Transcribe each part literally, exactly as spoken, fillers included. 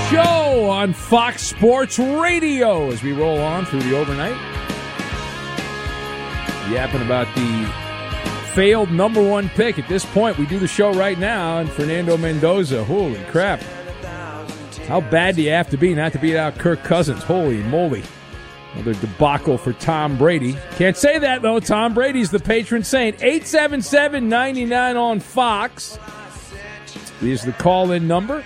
Show on Fox Sports Radio as we roll on through the overnight. Yapping about the failed number one pick. At this point, we do the show right now, and Fernando Mendoza, holy crap. How bad do you have to be not to beat out Kirk Cousins? Holy moly. Another debacle for Tom Brady. Can't say that, though. Tom Brady's the patron saint. eight seven seven, nine nine on Fox is the call-in number.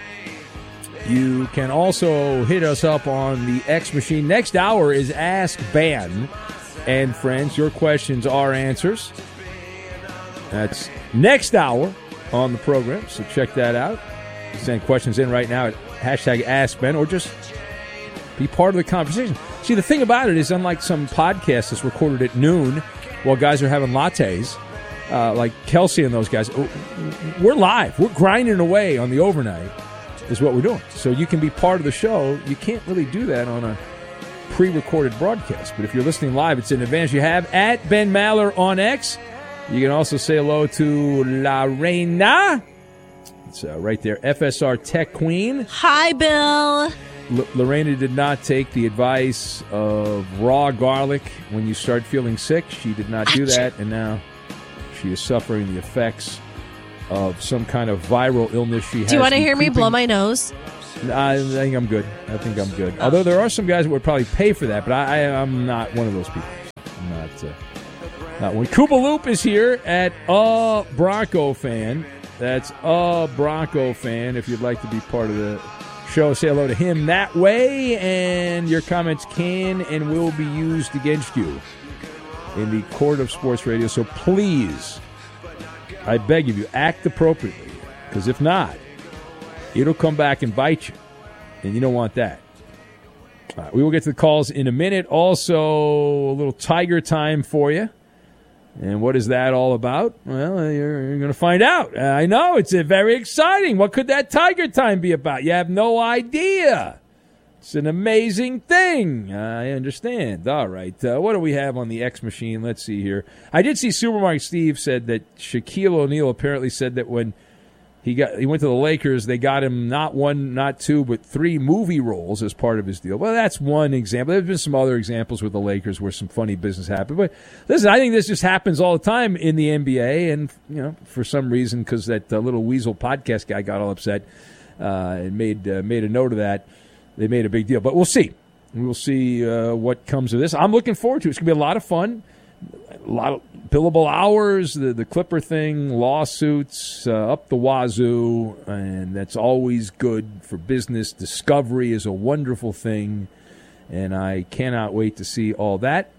You can also hit us up on the X machine. Next hour is Ask Ben and Friends. Your questions are answers. That's next hour on the program, so check that out. Send questions in right now at hashtag Ask Ben, or just be part of the conversation. See, the thing about it is, unlike some podcasts that's recorded at noon while guys are having lattes, uh, like Kelsey and those guys, we're live. We're grinding away on the overnight is what we're doing. So you can be part of the show. You can't really do that on a pre-recorded broadcast. But if you're listening live, it's an advantage you have. At Ben Maller on X. You can also say hello to La Reina. It's uh, right there, F S R Tech Queen. Hi, Bill. L- Lorena did not take the advice of raw garlic when you start feeling sick. She did not do that, and now she is suffering the effects of some kind of viral illness she has. Do you want to hear creeping. me blow my nose? I think I'm good. I think I'm good. Oh. Although there are some guys that would probably pay for that, but I, I, I'm not one of those people. I'm not, uh, not one. Cuba Loop is here at A Bronco Fan. That's A Bronco Fan. If you'd like to be part of the show, say hello to him that way, and your comments can and will be used against you in the court of sports radio. So please, I beg of you, act appropriately, because if not, it'll come back and bite you, and you don't want that. All right, we will get to the calls in a minute. Also, a little Tiger time for you. And what is that all about? Well, you're, you're going to find out. Uh, I know, it's uh, very exciting. What could that Tiger time be about? You have no idea. It's an amazing thing. I understand. All right. Uh, what do we have on the X machine? Let's see here. I did see Supermarket Steve said that Shaquille O'Neal apparently said that when he got he went to the Lakers, they got him not one, not two, but three movie roles as part of his deal. Well, that's one example. There's been some other examples with the Lakers where some funny business happened. But listen, I think this just happens all the time in the N B A. And, you know, for some reason, because that uh, little Weasel podcast guy got all upset uh, and made uh, made a note of that, they made a big deal. But we'll see. We'll see uh, what comes of this. I'm looking forward to it. It's going to be a lot of fun. A lot of billable hours, the, the Clipper thing, lawsuits, uh, up the wazoo, and that's always good for business. Discovery is a wonderful thing, and I cannot wait to see all that.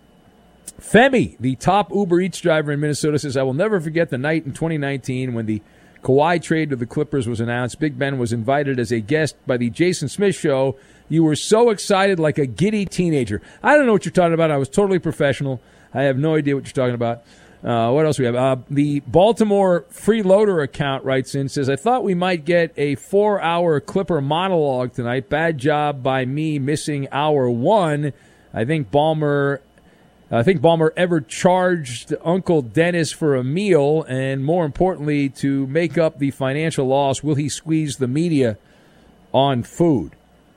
Femi, the top Uber Eats driver in Minnesota, says, I will never forget the night in twenty nineteen when the Kawhi trade to the Clippers was announced. Big Ben was invited as a guest by the Jason Smith Show. You were so excited like a giddy teenager. I don't know what you're talking about. I was totally professional. I have no idea what you're talking about. Uh, what else do we have? Uh, the Baltimore Freeloader account writes in, says, I thought we might get a four-hour Clipper monologue tonight. Bad job by me missing hour one. I think Ballmer, I think Ballmer ever charged Uncle Dennis for a meal, and more importantly, to make up the financial loss, will he squeeze the media on food?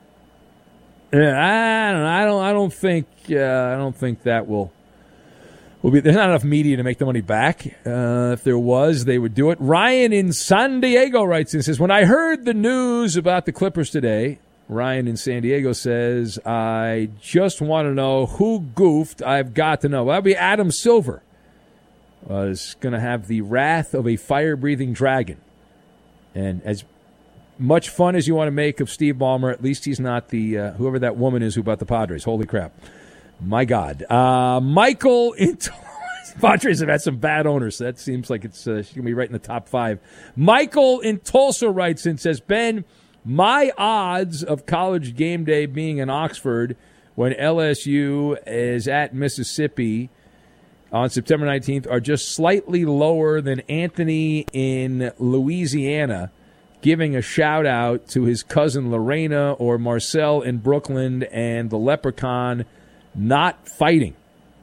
Uh, I don't. I don't. I don't think. Uh, I don't think that will. Will be, there's not enough media to make the money back. Uh, if there was, they would do it. Ryan in San Diego writes and says, when I heard the news about the Clippers today, Ryan in San Diego says, I just want to know who goofed. I've got to know. Well, that'll be Adam Silver. Uh, is going to have the wrath of a fire-breathing dragon. And as much fun as you want to make of Steve Ballmer, at least he's not the uh, whoever that woman is who bought the Padres. Holy crap. My God. Uh, Michael in Padres have had some bad owners. That seems like it's uh, she's going to be right in the top five. Michael in Tulsa writes and says, Ben, my odds of college game day being in Oxford when L S U is at Mississippi on September nineteenth are just slightly lower than Anthony in Louisiana giving a shout-out to his cousin Lorena or Marcel in Brooklyn and the Leprechaun not fighting.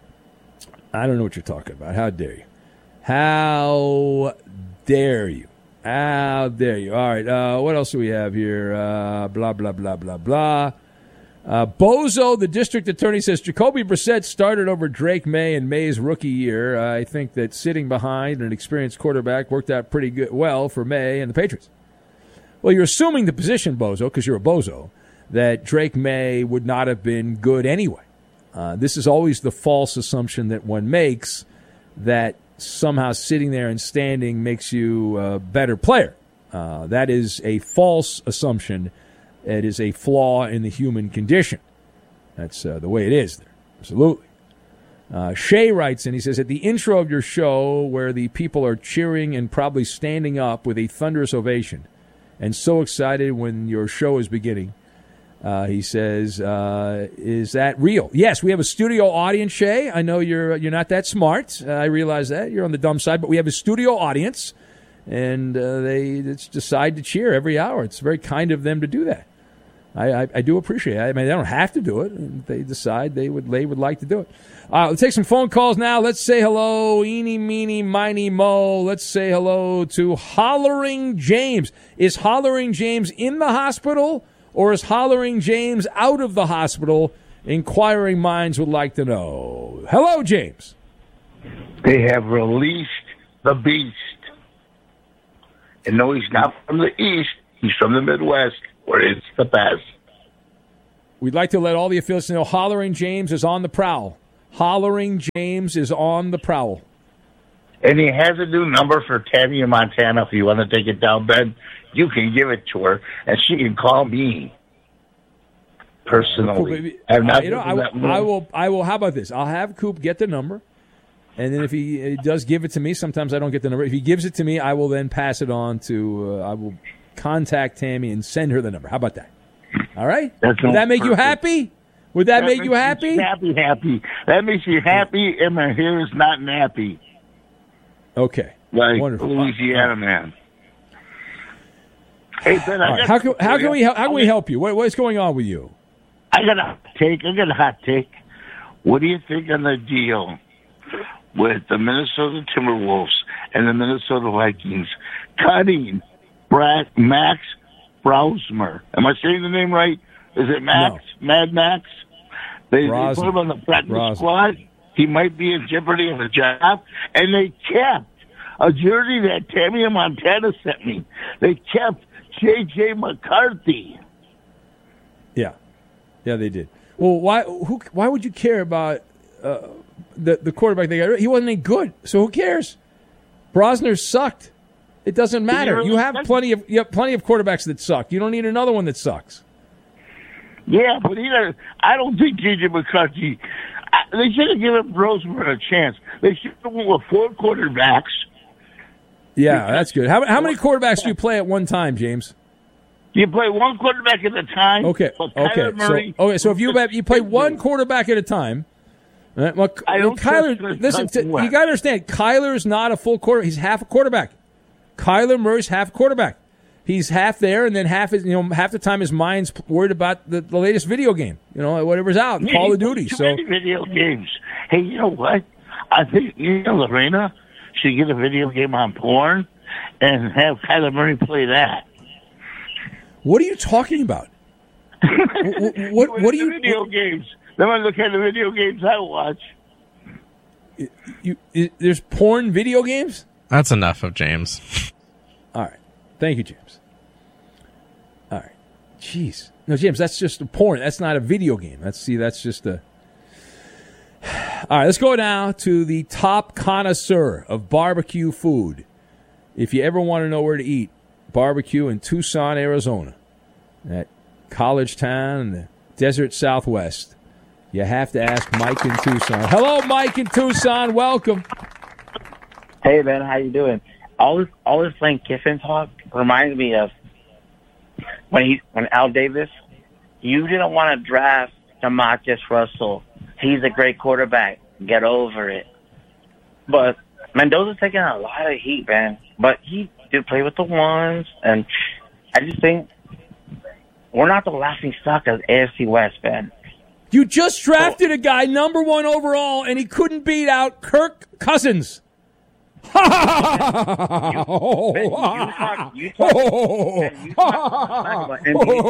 I don't know what you're talking about. How dare you? How dare you? How dare you? All right. Uh, what else do we have here? Uh, blah, blah, blah, blah, blah. Uh, Bozo, the district attorney, says Jacoby Brissett started over Drake May in May's rookie year. Uh, I think that sitting behind an experienced quarterback worked out pretty good, well for May and the Patriots. Well, you're assuming the position, Bozo, because you're a bozo, that Drake May would not have been good anyway. Uh, this is always the false assumption that one makes, that somehow sitting there and standing makes you a better player. Uh, that is a false assumption. It is a flaw in the human condition. That's uh, the way it is there. Absolutely. Uh, Shay writes in, he says, at the intro of your show where the people are cheering and probably standing up with a thunderous ovation and so excited when your show is beginning, uh, he says, uh, is that real? Yes, we have a studio audience, Shay. I know you're you're not that smart. Uh, I realize that. You're on the dumb side. But we have a studio audience, and uh, they just decide to cheer every hour. It's very kind of them to do that. I, I, I do appreciate it. I mean, they don't have to do it. They decide they would they would like to do it. Uh, let's take some phone calls now. Let's say hello, eeny, meeny, miny, mo. Let's say hello to Hollering James. Is Hollering James in the hospital, or is Hollering James out of the hospital? Inquiring minds would like to know. Hello, James. They have released the beast. And no, he's not from the East. He's from the Midwest, where it's the best. We'd like to let all the affiliates know Hollering James is on the prowl. Hollering James is on the prowl. And he has a new number for Tammy in Montana. If you want to take it down, Ben, you can give it to her, and she can call me personally. Cool, uh, you know, I, I will. I will. How about this? I'll have Coop get the number, and then if he, he does give it to me, sometimes I don't get the number. If he gives it to me, I will then pass it on to. Uh, I will contact Tammy and send her the number. How about that? All right. That's Would that make perfect. you happy? Would that, that make you happy? Happy, happy. That makes you happy, and my hair is not nappy. Okay. Like wonderful. Louisiana man. Hey Ben, I right. how can how can we how can we help you? What, what's going on with you? I got a hot take. I got a hot take. What do you think on the deal with the Minnesota Timberwolves and the Minnesota Vikings cutting Brad, Max Browsmer? Am I saying the name right? Is it Max? No. Mad Max? They, they put him on the practice Brosman. squad. He might be in jeopardy of a job. And they kept a jersey that Tammy in Montana sent me. They kept J J McCarthy. Yeah. Yeah, they did. Well, why who, Why would you care about uh, the, the quarterback they got? He wasn't any good, so who cares? Brosner sucked. It doesn't matter. You have plenty of you have plenty of quarterbacks that suck. You don't need another one that sucks. Yeah, but either, I don't think J J McCarthy. I, they should have given Brosmer a chance. They should have went with four quarterbacks. Yeah, that's good. How how many quarterbacks do you play at one time, James? You play one quarterback at a time. Okay. Okay. So okay. So if you you play one quarterback at a time. Right, well, I don't Kyler, listen. To, you got to understand, Kyler's not a full quarter. He's half a quarterback. Kyler Murray's half a quarterback. He's half there, and then half is you know half the time his mind's worried about the, the latest video game. You know whatever's out, yeah, Call of Duty. Too So many video games. Hey, you know what? I think you know Lorena should get a video game on porn and have Kyler Murray play that. What are you talking about? what, what, what are you? Video what, games. Then I look at the video games I watch. You, you, there's porn video games? That's enough of James. All right. Thank you, James. All right. Jeez. No, James, that's just a porn. That's not a video game. That's see, that's just a... All right, let's go now to the top connoisseur of barbecue food. If you ever want to know where to eat, barbecue in Tucson, Arizona, at College Town in the desert Southwest, you have to ask Mike in Tucson. Hello, Mike in Tucson. Welcome. Hey, man. How you doing? All this, all this Lane Kiffin talk reminds me of when he, when Al Davis, you didn't want to draft DeMarcus Russell. He's a great quarterback. Get over it. But Mendoza's taking a lot of heat, man. But he did play with the ones, and I just think we're not the laughing stock of A F C West, man. You just drafted a guy number one overall, and he couldn't beat out Kirk Cousins. you, Ben, you talk, you talk, Ben, you talk about N B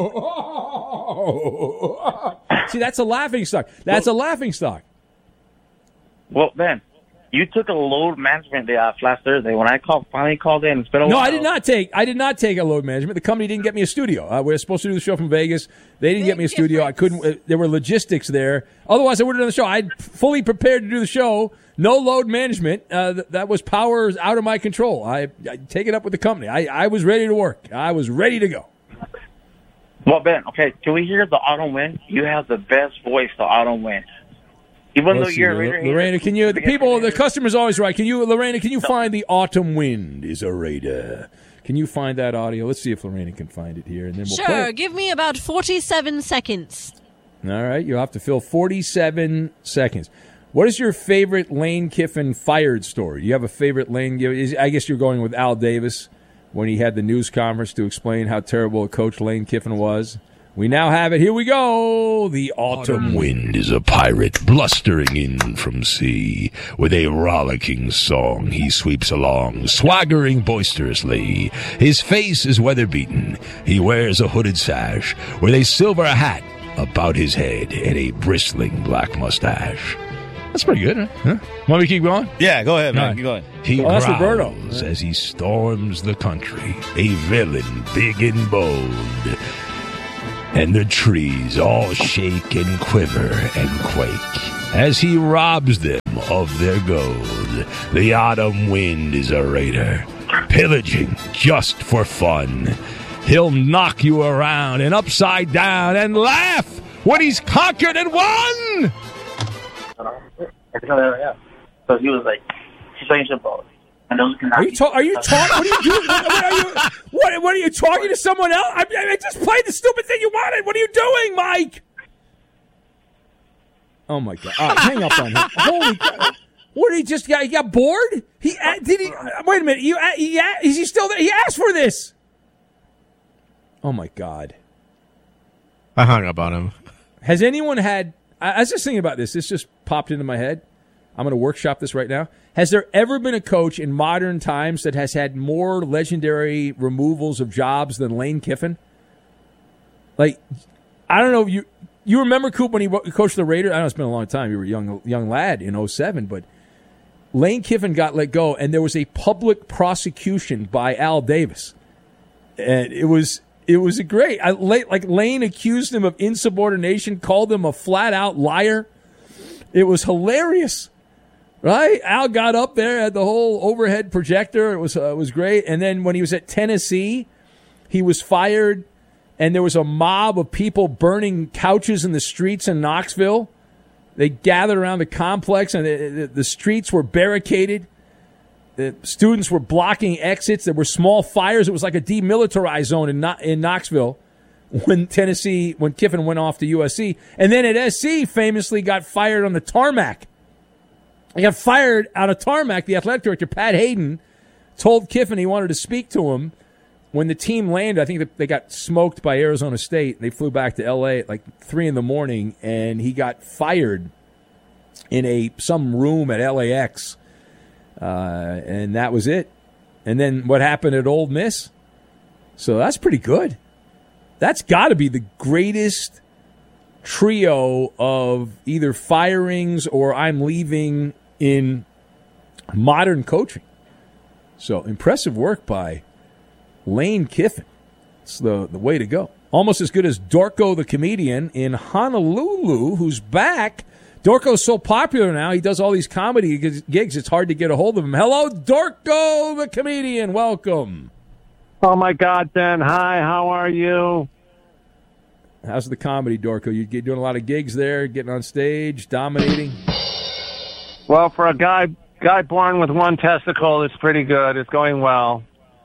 A. See, that's a laughing stock. That's a laughing stock. Well, Ben, you took a load management day off last Thursday. When I called, finally called in, it's been a No, while. I did not take. I did not take a load management. The company didn't get me a studio. Uh, we were supposed to do the show from Vegas. They didn't Big get me a studio. I couldn't. Uh, there were logistics there. Otherwise, I would have done the show. I'd fully prepared to do the show. No load management. Uh, th- that was power out of my control. I, I take it up with the company. I, I was ready to work. I was ready to go. Well, Ben, okay, can we hear the Autumn Wind? You have the best voice, the Autumn Wind. Even Let's though see, you're a L- Raider Lorena, hater, can you? The forget people, the Raiders. customer's always right. Can you, Lorena? Can you find the Autumn Wind is a Raider? Can you find that audio? Let's see if Lorena can find it here, and then we'll play Sure, it. give me about forty-seven seconds. All right, you'll have to fill forty-seven seconds. What is your favorite Lane Kiffin fired story? Do you have a favorite Lane? is- I guess you're going with Al Davis when he had the news conference to explain how terrible a coach Lane Kiffin was. We now have it. Here we go. The Autumn Wind is a pirate blustering in from sea. With a rollicking song he sweeps along, swaggering boisterously. His face is weather-beaten. He wears a hooded sash with a silver hat about his head and a bristling black mustache. That's pretty good, huh? huh? Want me to keep going? Yeah, go ahead, man. All right. Keep going. He Oh, that's Roberto. growls as he storms the country, a villain big and bold. And the trees all shake and quiver and quake as he robs them of their gold. The autumn wind is a raider, pillaging just for fun. He'll knock you around and upside down and laugh when he's conquered and won. So he was like, championship ball. And those cannot Are you ta- Are you talking? What are you doing? What, what are you? What, what are you talking to someone else? I, I just played the stupid thing you wanted. What are you doing, Mike? Oh my God! All right, hang up on him. Holy God! What did he just got? He got bored? He uh, did he? Uh, wait a minute. You uh, he, uh, is he still there? He asked for this. Oh my God! I hung up on him. Has anyone had? I, I was just thinking about this. This just popped into my head. I'm going to workshop this right now. Has there ever been a coach in modern times that has had more legendary removals of jobs than Lane Kiffin? Like, I don't know. You you remember, Coop, when he coached the Raiders? I know it's been a long time. You were a young, young lad in oh seven, but Lane Kiffin got let go, and there was a public prosecution by Al Davis. And it was it was a great. I, like, Lane accused him of insubordination, called him a flat-out liar. It was hilarious. Right, Al got up there, had the whole overhead projector. It was uh, it was great. And then when he was at Tennessee, he was fired, and there was a mob of people burning couches in the streets in Knoxville. They gathered around the complex, and the, the, the streets were barricaded. The students were blocking exits. There were small fires. It was like a demilitarized zone in in Knoxville when Tennessee, when Kiffin went off to U S C, and then at S C famously got fired on the tarmac. He got fired out of tarmac. The athletic director, Pat Hayden, told Kiffin he wanted to speak to him. When the team landed, I think they got smoked by Arizona State. They flew back to L A at like three in the morning, and he got fired in a some room at L A X. Uh, and that was it. And then what happened at Ole Miss? So that's pretty good. That's got to be the greatest trio of either firings or I'm leaving in modern coaching. So impressive work by Lane Kiffin. It's the, the way to go. Almost as good as Dorco the comedian in Honolulu, who's back. Dorco's so popular now, he does all these comedy gigs, it's hard to get a hold of him. Hello, Dorco the comedian. Welcome. Oh, my God, Ben. Hi, how are you? How's the comedy, Dorco? You doing a lot of gigs there, getting on stage, dominating? Well, for a guy guy born with one testicle, it's pretty good. It's going well.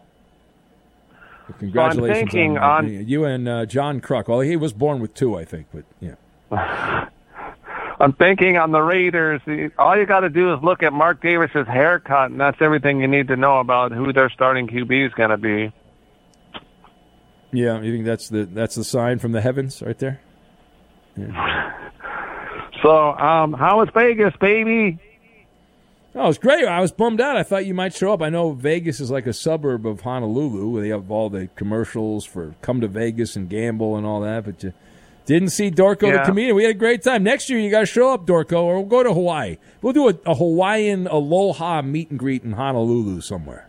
Well, congratulations so I'm thinking on, on you and uh, John Kruk. Well, he was born with two, I think, but yeah. I'm thinking on the Raiders, all you got to do is look at Mark Davis's haircut, and that's everything you need to know about who their starting Q B is going to be. Yeah, you think that's the that's the sign from the heavens right there? Yeah. So, um, how is Vegas, baby? Oh, it's great. I was bummed out. I thought you might show up. I know Vegas is like a suburb of Honolulu, where they have all the commercials for come to Vegas and gamble and all that, but you didn't see Dorco Yeah. the comedian. We had a great time. Next year, you got to show up, Dorco, or we'll go to Hawaii. We'll do a, a Hawaiian aloha meet and greet in Honolulu somewhere.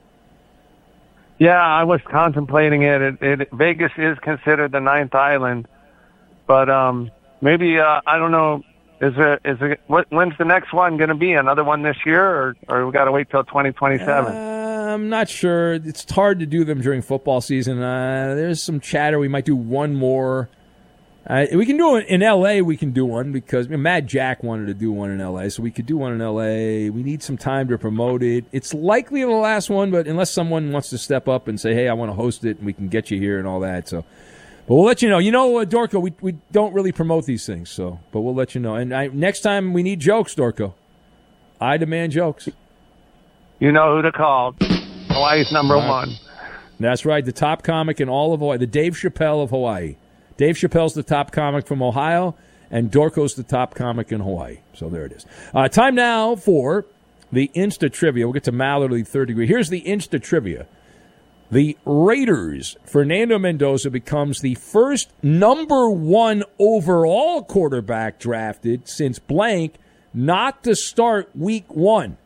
Yeah, I was contemplating it. It, it. Vegas is considered the ninth island, but um, maybe uh, I don't know. Is there is it? What, when's the next one going to be? Another one this year, or or we got to wait till twenty twenty-seven? Uh, I'm not sure. It's hard to do them during football season. Uh, there's some chatter. We might do one more. Uh, we can do it in L A. We can do one because I mean, Mad Jack wanted to do one in L A, so we could do one in L A. We need some time to promote it. It's likely the last one, but unless someone wants to step up and say, "Hey, I want to host it," and we can get you here and all that. So, but we'll let you know. You know, uh, Dorco, we we don't really promote these things, so but we'll let you know. And I, next time we need jokes, Dorco. I demand jokes. You know who to call. Hawaii's number Right. one. That's right, the top comic in all of Hawaii, the Dave Chappelle of Hawaii. Dave Chappelle's the top comic from Ohio, and Dorco's the top comic in Hawaii. So there it is. Uh, time now for the Insta Trivia. We'll get to Mallard, the third degree. Here's the Insta Trivia. The Raiders, Fernando Mendoza becomes the first number one overall quarterback drafted since blank not to start week one.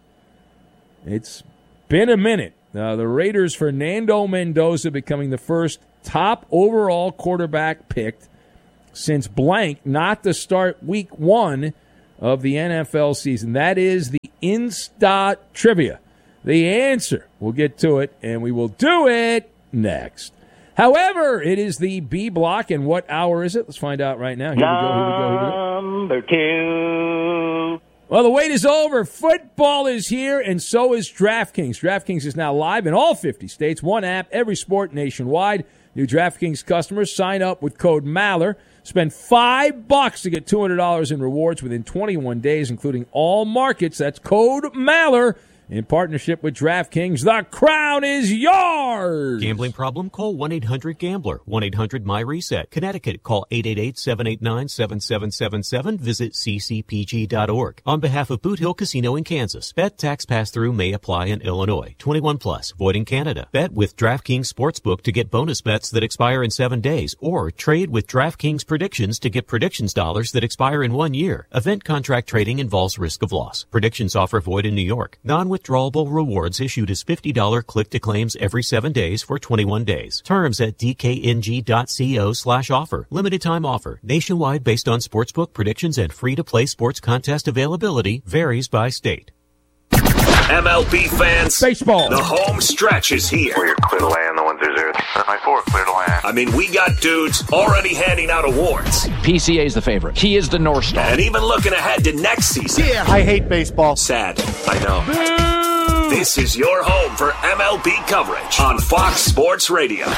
It's been a minute. Uh, the Raiders, Fernando Mendoza becoming the first top overall quarterback picked since blank not to start week one of the N F L season. That is the Insta Trivia. The answer. We'll get to it, and we will do it next. However, it is the B block, and what hour is it? Let's find out right now. Here we go, here we go, here we go. Number two. Well, the wait is over. Football is here, and so is DraftKings. DraftKings is now live in all fifty states. One app, every sport nationwide. New DraftKings customers sign up with code Maller. Spend five bucks to get two hundred dollars in rewards within twenty-one days, including all markets. That's code Maller. In partnership with DraftKings, the crown is yours. Gambling problem? Call one eight hundred gambler. one eight hundred my reset. Connecticut, call eight eight eight, seven eight nine, seven seven seven seven. Visit c c p g dot org. On behalf of Boot Hill Casino in Kansas, bet tax pass-through may apply in Illinois. twenty-one plus, void in Canada. Bet with DraftKings Sportsbook to get bonus bets that expire in seven days, or trade with DraftKings Predictions to get predictions dollars that expire in one year. Event contract trading involves risk of loss. Predictions offer void in New York. Non-withdrawable rewards issued as fifty dollars click-to-claims every seven days for twenty-one days. Terms at d k n g dot co slash offer. Limited time offer. Nationwide based on sportsbook predictions and free-to-play sports contest availability. Varies by state. M L B fans, baseball. The home stretch is here. We're clear to land. The ones are zero. My four, clear to land. I mean, we got dudes already handing out awards. P C A is the favorite. He is the North Star. And even looking ahead to next season. Yeah, I hate baseball. Sad, I know. Boo! This is your home for M L B coverage on Fox Sports Radio.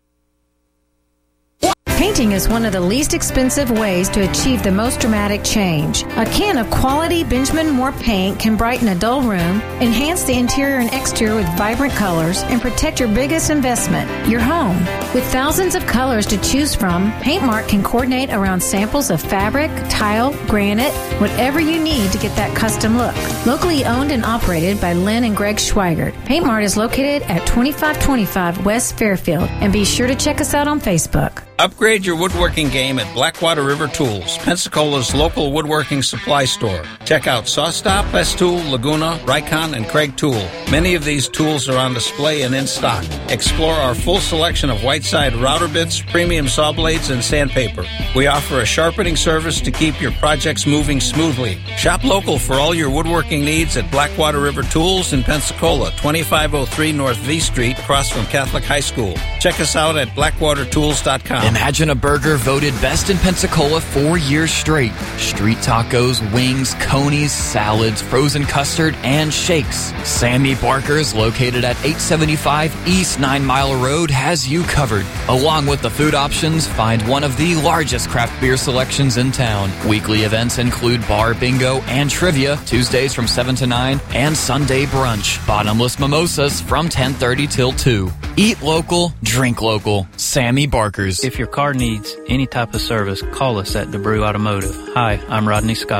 Painting is one of the least expensive ways to achieve the most dramatic change. A can of quality Benjamin Moore paint can brighten a dull room, enhance the interior and exterior with vibrant colors, and protect your biggest investment, your home. With thousands of colors to choose from, Paintmark can coordinate around samples of fabric, tile, granite, whatever you need to get that custom look. Locally owned and operated by Lynn and Greg Schweigert, Paintmark is located at twenty-five twenty-five West Fairfield, and be sure to check us out on Facebook. Upgrade your woodworking game at Blackwater River Tools, Pensacola's local woodworking supply store. Check out SawStop, Festool, Laguna, Rikon, and Craig Tool. Many of these tools are on display and in stock. Explore our full selection of Whiteside router bits, premium saw blades, and sandpaper. We offer a sharpening service to keep your projects moving smoothly. Shop local for all your woodworking needs at Blackwater River Tools in Pensacola, twenty-five oh three North V Street, across from Catholic High School. Check us out at blackwater tools dot com. Imagine a burger voted best in Pensacola four years straight. Street tacos, wings, conies, salads, frozen custard, and shakes. Sammy Barker's, located at eight seventy-five East Nine Mile Road, has you covered. Along with the food options, find one of the largest craft beer selections in town. Weekly events include bar bingo and trivia, Tuesdays from seven to nine, and Sunday brunch. Bottomless mimosas from ten thirty till two. Eat local, drink local. Sammy Barker's. If your car needs any type of service, call us at DeBrew Automotive. Hi, I'm Rodney Scott.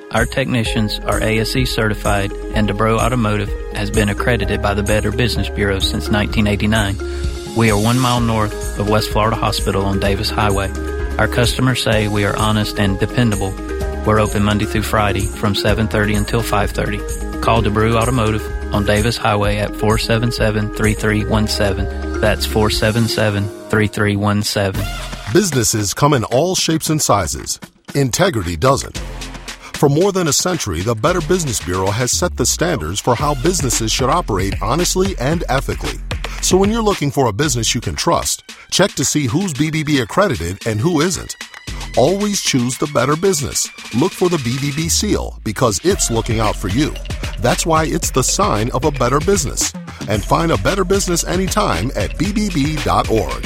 Our technicians are A S E certified, and DeBro Automotive has been accredited by the Better Business Bureau since nineteen eighty-nine. We are one mile north of West Florida Hospital on Davis Highway. Our customers say we are honest and dependable. We're open Monday through Friday from seven thirty until five thirty. Call DeBrew Automotive on Davis Highway at four seven seven, three three one seven. That's four seven seven, three three one seven. Businesses come in all shapes and sizes. Integrity doesn't. For more than a century, the Better Business Bureau has set the standards for how businesses should operate honestly and ethically. So when you're looking for a business you can trust, check to see who's B B B accredited and who isn't. Always choose the better business. Look for the B B B seal because it's looking out for you. That's why it's the sign of a better business. And find a better business anytime at b b b dot org.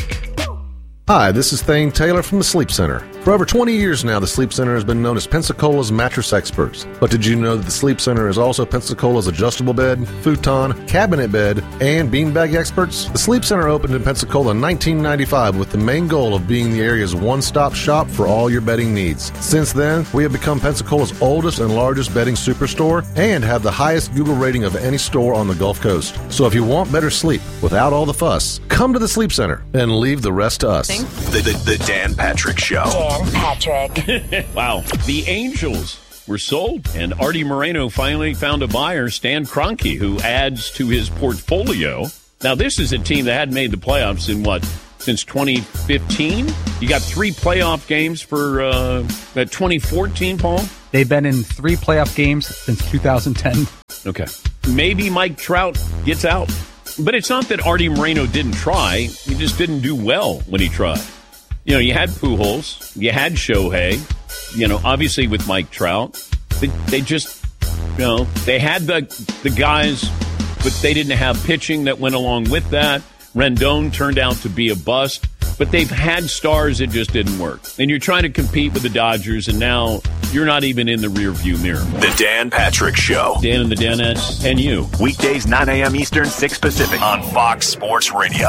Hi, this is Thane Taylor from the Sleep Center. For over twenty years now, the Sleep Center has been known as Pensacola's mattress experts. But did you know that the Sleep Center is also Pensacola's adjustable bed, futon, cabinet bed, and beanbag experts? The Sleep Center opened in Pensacola in nineteen ninety-five with the main goal of being the area's one-stop shop for all your bedding needs. Since then, we have become Pensacola's oldest and largest bedding superstore and have the highest Google rating of any store on the Gulf Coast. So if you want better sleep without all the fuss, come to the Sleep Center and leave the rest to us. The, the, the Dan Patrick Show. Dan Patrick. Wow. The Angels were sold, and Artie Moreno finally found a buyer, Stan Kroenke, who adds to his portfolio. Now, this is a team that hadn't made the playoffs in, what, since twenty fifteen? You got three playoff games for uh, twenty fourteen, Paul? They've been in three playoff games since two thousand ten. Okay. Maybe Mike Trout gets out. But it's not that Artie Moreno didn't try. He just didn't do well when he tried. You know, you had Pujols. You had Shohei. You know, obviously with Mike Trout. They, they just, you know, they had the the guys, but they didn't have pitching that went along with that. Rendon turned out to be a bust. But they've had stars that just didn't work. And you're trying to compete with the Dodgers, and now you're not even in the rearview mirror. The Dan Patrick Show. Dan and the Danettes and you. Weekdays, nine a.m. Eastern, six Pacific. On Fox Sports Radio.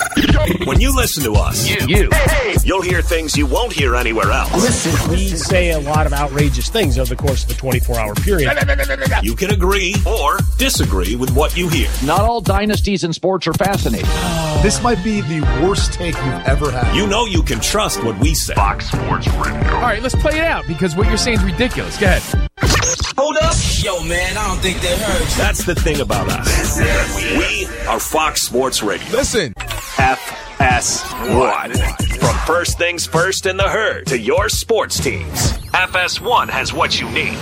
When you listen to us, you, you you'll hear things you won't hear anywhere else. Listen, we say a lot of outrageous things over the course of a twenty-four hour period. You can agree or disagree with what you hear. Not all dynasties in sports are fascinating. This might be the worst take you've ever had. You know you can trust what we say. Fox Sports Radio. All right, let's play it out because what you're saying is ridiculous. Go ahead. Hold up. Yo, man, I don't think they heard you. That's the thing about us. We are Fox Sports Radio. Listen. F S one. From first things first in the herd to your sports teams. F S one has what you need.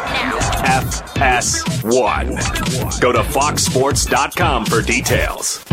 F S one. Go to fox sports dot com for details.